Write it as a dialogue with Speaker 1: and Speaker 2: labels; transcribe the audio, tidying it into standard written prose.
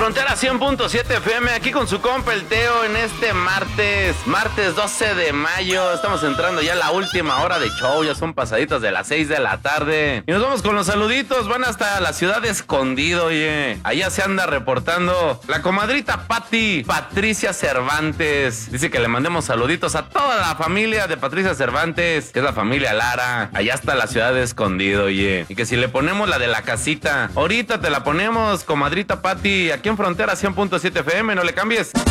Speaker 1: Frontera 100.7 FM, aquí con su compa el Teo en este martes 12 de mayo. Estamos entrando ya a la última hora de show, ya son pasaditas de las 6 de la tarde. Y nos vamos con los saluditos, van hasta la ciudad de Escondido, oye. Allá se anda reportando la comadrita Patricia Cervantes. Dice que le mandemos saluditos a toda la familia de Patricia Cervantes, que es la familia Lara. Allá está la ciudad de Escondido, oye. Y que si le ponemos la de la casita, ahorita te la ponemos, comadrita Pati, aquí en Frontera 100.7 FM, no le cambies.